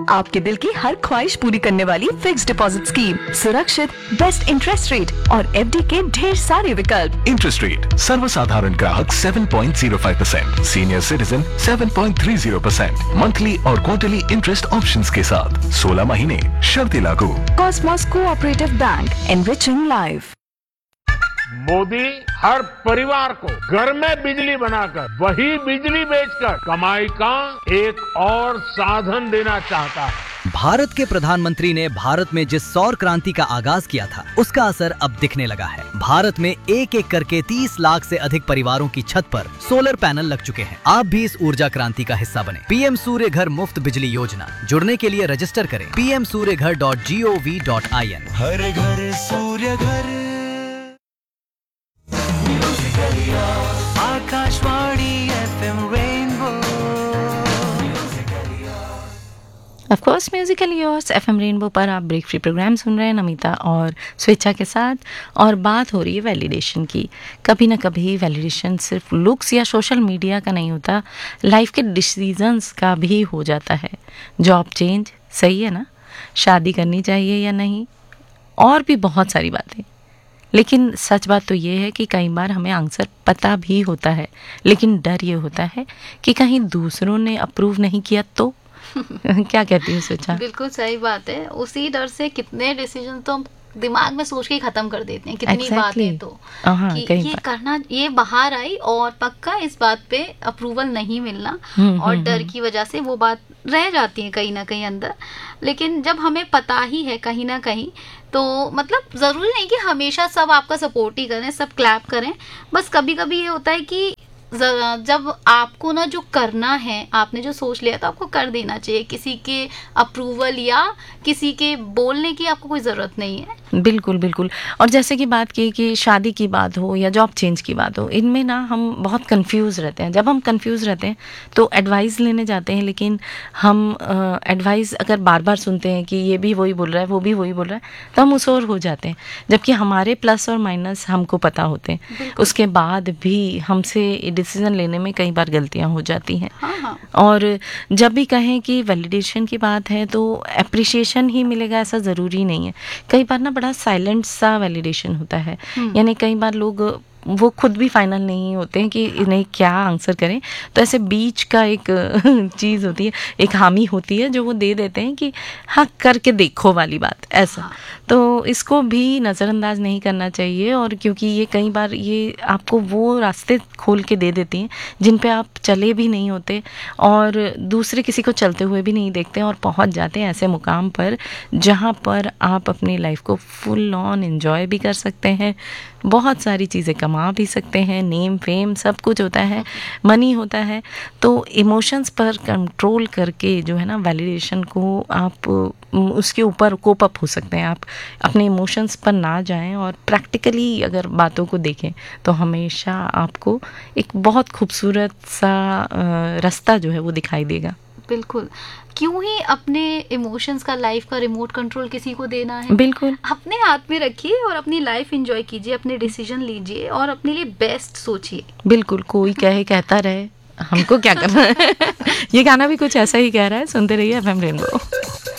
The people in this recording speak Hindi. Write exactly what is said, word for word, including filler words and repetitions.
आपके दिल की हर ख्वाहिश पूरी करने वाली फिक्स डिपॉजिट स्कीम, सुरक्षित, बेस्ट इंटरेस्ट रेट और एफडी के ढेर सारे विकल्प। इंटरेस्ट रेट सर्वसाधारण ग्राहक seven point zero five percent, senior citizen seven point three zero percent, monthly और क्वार्टरली इंटरेस्ट ऑप्शंस के साथ सोलह महीने, शर्तें लागू। Cosmos cooperative bank, enriching life. Modi हर परिवार को घर में बिजली बनाकर वही बिजली बेचकर कमाई का एक और साधन देना चाहता है। भारत के प्रधानमंत्री ने भारत में जिस सौर क्रांति का आगाज किया था, उसका असर अब दिखने लगा है। भारत में एक एक करके तीस लाख से अधिक परिवारों की छत पर सोलर पैनल लग चुके हैं। आप भी इस ऊर्जा क्रांति का हिस्सा बने। पीएम सूर्य घर मुफ्त बिजली योजना, जुड़ने के लिए रजिस्टर करें पी एम सूर्य घर dot G O V dot I N. हर घर सूर्य घर। Akashvani FM rainbow. Of course musical yours FM rainbow पर आप ब्रेक फ्री प्रोग्राम सुन रहे हैं नमिता और स्वेच्छा के साथ, और बात हो रही है वैलिडेशन की। कभी ना कभी वैलिडेशन सिर्फ लुक्स या सोशल मीडिया का नहीं होता, लाइफ के डिसीजंस का भी हो जाता है। जॉब चेंज सही है ना, शादी करनी चाहिए या नहीं, और भी बहुत सारी बातें। लेकिन सच बात तो ये है कि कई बार हमें आंसर पता भी होता है, लेकिन डर ये होता है कि कहीं दूसरों ने अप्रूव नहीं किया तो। क्या कहती है सोचा? बिल्कुल सही बात है। उसी डर से कितने डिसीजन तो हम दिमाग में सोच के ही खत्म कर देते हैं। कितनी exactly. बातें तो कि ये करना, ये बाहर आई और पक्का इस बात पे अप्रूवल नहीं मिलना, और डर की वजह से वो बात रह जाती है कहीं ना कहीं अंदर। लेकिन जब हमें पता ही है कहीं ना कहीं, तो मतलब ज़रूरी नहीं कि हमेशा सब आपका सपोर्ट ही करें, सब क्लैप करें। बस कभी कभी ये होता है कि जब आपको ना जो करना है, आपने जो सोच लिया तो आपको कर देना चाहिए। किसी के अप्रूवल या किसी के बोलने की आपको कोई ज़रूरत नहीं है। बिल्कुल बिल्कुल। और जैसे कि बात की कि शादी की बात हो या जॉब चेंज की बात हो, इनमें ना हम बहुत कंफ्यूज रहते हैं। जब हम कंफ्यूज रहते हैं तो एडवाइस लेने जाते हैं, लेकिन हम एडवाइस अगर बार बार सुनते हैं कि ये भी वही बोल रहा है, वो भी वही बोल रहा है, तो हम उस ओर हो जाते हैं। जबकि हमारे प्लस और माइनस हमको पता होते हैं, उसके बाद भी हमसे डिसीजन लेने में कई बार गलतियां हो जाती हैं। हाँ हाँ। और जब भी कहें कि वैलिडेशन की बात है तो अप्रिशिएशन ही मिलेगा ऐसा ज़रूरी नहीं है। कई बार ना बड़ा साइलेंट सा वैलिडेशन होता है, यानी कई बार लोग वो खुद भी फाइनल नहीं होते हैं कि इन्हें क्या आंसर करें, तो ऐसे बीच का एक चीज़ होती है, एक हामी होती है जो वो दे देते हैं कि हाँ करके देखो वाली बात, ऐसा। हाँ। तो इसको भी नज़रअंदाज नहीं करना चाहिए, और क्योंकि ये कई बार ये आपको वो रास्ते खोल के दे देती हैं जिन पे आप चले भी नहीं होते और दूसरे किसी को चलते हुए भी नहीं देखते, और पहुंच जाते हैं ऐसे मुकाम पर जहां पर आप अपनी लाइफ को फुल ऑन एंजॉय भी कर सकते हैं, बहुत सारी चीज़ें कमा भी सकते हैं, नेम फेम सब कुछ होता है, मनी होता है। तो इमोशंस पर कंट्रोल करके जो है ना वैलिडेशन को आप उसके ऊपर कोप अप हो सकते हैं। आप अपने इमोशंस पर ना जाएं और प्रैक्टिकली अगर बातों को देखें तो हमेशा आपको एक बहुत खूबसूरत सा रास्ता जो है वो दिखाई देगा। बिल्कुल। क्यों ही अपने इमोशंस का, लाइफ का रिमोट कंट्रोल किसी को देना है? बिल्कुल अपने हाथ में रखिए और अपनी लाइफ एंजॉय कीजिए, अपने डिसीजन लीजिए और अपने लिए बेस्ट सोचिए। बिल्कुल। कोई कहे कहता रहे, हमको क्या करना है। ये गाना भी कुछ ऐसा ही कह रहा है। सुनते रहिए एफएम रेनबो।